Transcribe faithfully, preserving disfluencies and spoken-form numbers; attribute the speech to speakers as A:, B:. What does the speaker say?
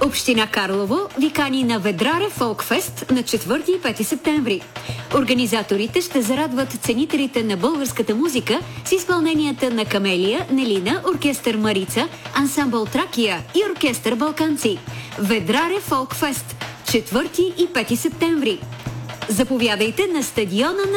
A: Община Карлово ви кани на Ведраре Фолкфест на четвърти и пети септември. Организаторите ще зарадват ценителите на българската музика с изпълненията на Камелия, Нелина, оркестър Марица, ансамбъл Тракия и оркестър Балканци. Ведраре Фолкфест, четвърти и пети септември. Заповядайте на стадиона на